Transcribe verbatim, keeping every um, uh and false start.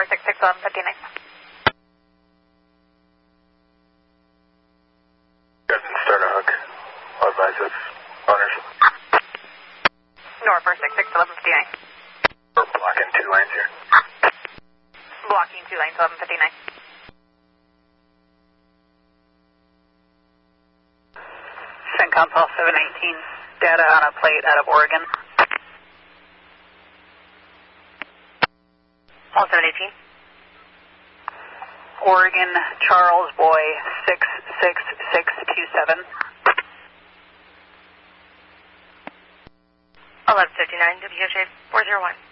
six six, eleven fifty-nine. Good, start a hook. I'll advise of owners. Nor four six six, eleven fifty-nine. We're blocking two lanes here. Blocking two lanes, eleven fifty-nine. CENTCOM Pulse seven eighteen, data on a plate out of Oregon. Pulse seven eighteen. Oregon, Charles Boy, six six six two seven. eleven fifty-nine, W H A four zero one.